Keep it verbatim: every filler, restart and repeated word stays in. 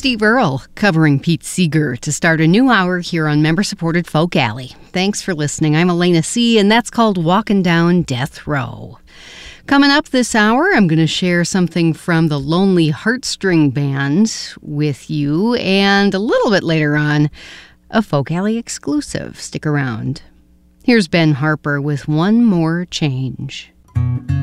Steve Earle covering Pete Seeger to start a new hour here on member-supported Folk Alley. Thanks for listening. I'm Elena C., and that's called Walking Down Death Row. Coming up this hour, I'm going to share something from the Lonely Heartstring Band with you, and a little bit later on, a Folk Alley exclusive. Stick around. Here's Ben Harper with One More Change.